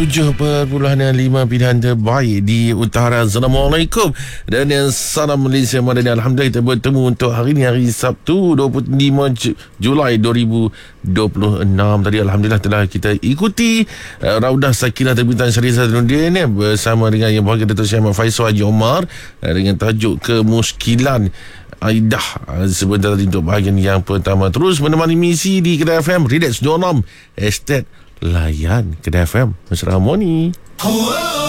7.5 pilihan terbaik di utara. Assalamualaikum dan salam Malaysia Madani. Alhamdulillah kita bertemu untuk hari ini, hari Sabtu 25 Julai 2026. Tadi Alhamdulillah telah kita ikuti Raudah Sakinah Terbitan Syarif Sadruddin bersama dengan Yang Berhormat Datuk Syed Ahmad Faisal Haji Omar dengan tajuk Kemuskilan Aidah. Sebentar tadi untuk bahagian yang pertama. Terus menemani misi di Kedai FM Relax 26 Estate Layan Kedai FM Mesra Harmoni.